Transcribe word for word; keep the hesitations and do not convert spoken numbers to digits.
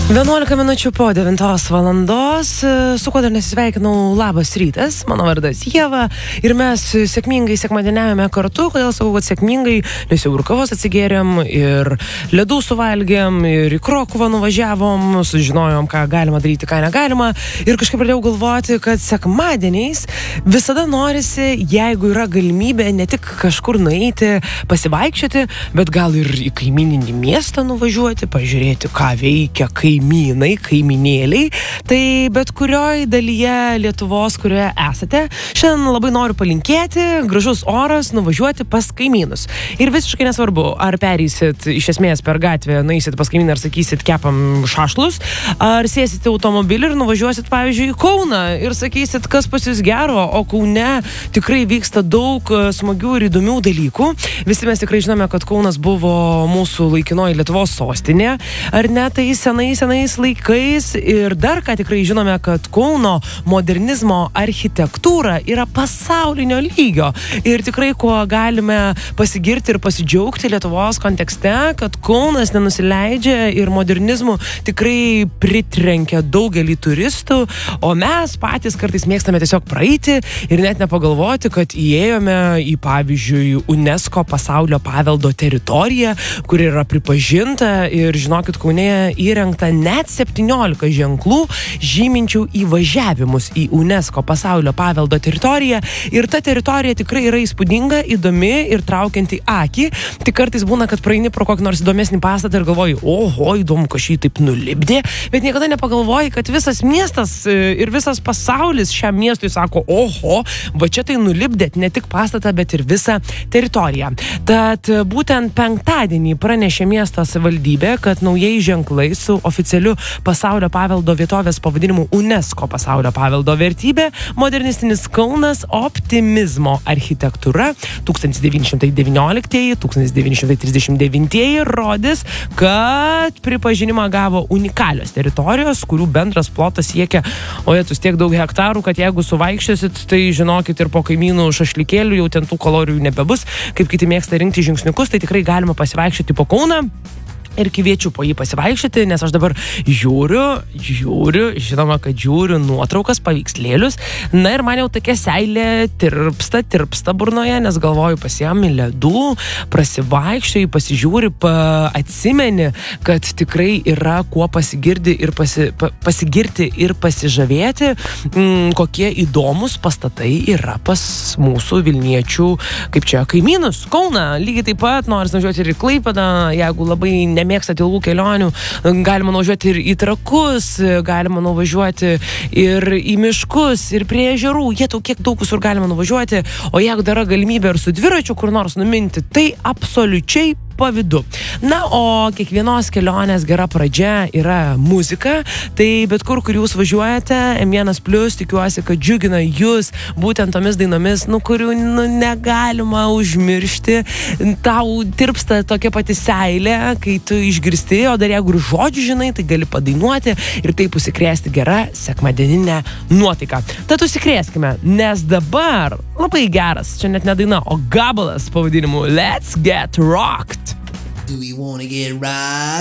vienuolika minučių po devintos valandos, su kuo dar nesisveikinau, labas rytas, mano vardas Ieva ir mes sėkmingai sekmadieniavome kartu. Kodėl sakau, kad sėkmingai, nes jau ir kavos atsigėrėm, ir ledų suvalgėm, ir į Krokuvą nuvažiavom, sužinojom, ką galima daryti, ką negalima, ir kažkaip pradėjau galvoti, kad sekmadieniais visada norisi, jeigu yra galimybė, ne tik kažkur nueiti, pasivaikščioti, bet gal ir į kaimyninį miestą nuvažiuoti, pažiūrėti, ką veikia kaimynai, kaiminėliai. Tai bet kurioj dalyje Lietuvos, kurioje esate, šiandien labai noriu palinkėti, gražus oras, nuvažiuoti pas kaimynus. Ir visiškai nesvarbu, ar pereisit iš esmės per gatvę, nueisit pas kaimyną ir sakysit kepam šašlus, ar sėsit automobilį ir nuvažiuosit, pavyzdžiui, į Kauną ir sakysit, kas pas jūs gero, o Kaune tikrai vyksta daug smagių ir įdomių dalykų. Visi mes tikrai žinome, kad Kaunas buvo mūsų laikinoji Lietuvos sostinė, ar ne, tai senai, senais laikais, ir dar ką tikrai žinome, kad Kauno modernizmo architektūra yra pasaulinio lygio ir tikrai kuo galime pasigirti ir pasidžiaugti Lietuvos kontekste, kad Kaunas nenusileidžia ir modernizmu tikrai pritrenkia daugelį turistų, o mes patys kartais mėgstame tiesiog praeiti ir net nepagalvoti, kad įėjome į, pavyzdžiui, UNESCO pasaulio paveldo teritoriją, kur yra pripažinta, ir žinokit, Kaune įrengta net septyniolika ženklų žyminčių įvažiavimus į UNESCO pasaulio paveldo teritoriją, ir ta teritorija tikrai yra įspūdinga, įdomi ir traukianti akį. Tik kartais būna, kad praeini pro kokį nors įdomesnį pastatą ir galvoji, oho, įdomu, kažkaip taip nulipdė, bet niekada nepagalvoji, kad visas miestas ir visas pasaulis šiam miestui sako, oho, va čia tai nulipdėt ne tik pastatą, bet ir visą teritoriją. Tad būtent penktadienį pranešė miesto savivaldybė, kad naujai ženklai su oficialiu pasaulio paveldo vietovės pavadinimu UNESCO pasaulio paveldo vertybė, modernistinis Kaunas, optimizmo architektūra tūkstantis devyni šimtai devynioliktieji - tūkstantis devyni šimtai trisdešimt devintieji rodys, kad pripažinimą gavo unikalios teritorijos, kurių bendras plotas siekia, o jėtus tiek daug hektarų, kad jeigu suvaikščiosit, tai žinokit, ir po kaimynų šašlikėlių jau ten tų kalorijų nebebus, kaip kiti mėgsta rinkti žingsniukus, tai tikrai galima pasivaikščioti po Kauną. Ir kviečiu po jį pasivaikščioti, nes aš dabar žiūriu, žiūriu, žinoma, kad žiūriu nuotraukas, paveikslėlius. Na ir man jau tokia seilė tirpsta, tirpsta burnoje, nes galvoju, pasiemi ledų, prasivaikščiai, pasižiūri, pa, atsimeni, kad tikrai yra kuo pasigirti ir, pasi, pa, pasigirti ir pasižavėti, m, kokie įdomus pastatai yra pas mūsų Vilniečių, kaip čia, kaimynus, Kauną. Lygiai taip pat nors nuvažiuoti ir į Klaipėdą, jeigu labai ne mėgstat ilgų kelionių, galima nuvažiuoti ir į Trakus, galima nuvažiuoti ir į miškus, ir prie ežerų, jie tau kiek daug visur galima nuvažiuoti, o jeigu dar galimybė ir su dviračiu kur nors numinti, tai absoliučiai pavydu. Na, o kiekvienos kelionės gera pradžia yra muzika, tai bet kur, kur jūs važiuojate, M vienas plius, tikiuosi, kad džiugina jūs būtent tomis dainomis, nu, kurių nu, negalima užmiršti. Tau tirpsta tokia pati seilė, kai tu išgirsti, o dar jeigu ir žodžių žinai, tai gali padainuoti ir taip užsikrėsti gerą sekmadieninę nuotaiką. Tad užsikrėskime, nes dabar labai geras, čia net ne daina, o gabalas pavadinimu Let's Get Rocked. Do we wanna get rocked?